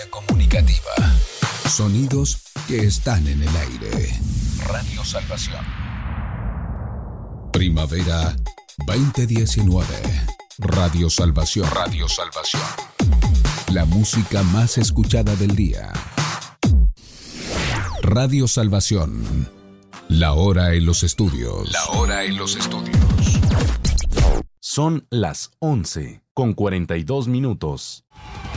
Comunicativa. Sonidos que están en el aire. Radio Salvación. Primavera 2019. Radio Salvación. Radio Salvación. La música más escuchada del día. Radio Salvación. La hora en los estudios. La hora en los estudios. Son las 11:42.